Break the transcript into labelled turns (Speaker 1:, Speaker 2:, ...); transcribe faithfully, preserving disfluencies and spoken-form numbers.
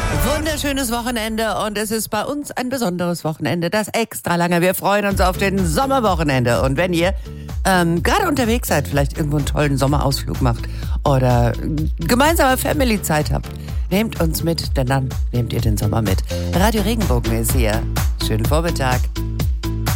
Speaker 1: Wunderschönes Wochenende und es ist bei uns ein besonderes Wochenende, das extra lange. Wir freuen uns auf den Sommerwochenende und wenn ihr ähm, gerade unterwegs seid, vielleicht irgendwo einen tollen Sommerausflug macht oder gemeinsame Family-Zeit habt, nehmt uns mit, denn dann nehmt ihr den Sommer mit. Radio Regenbogen ist hier. Schönen Vormittag.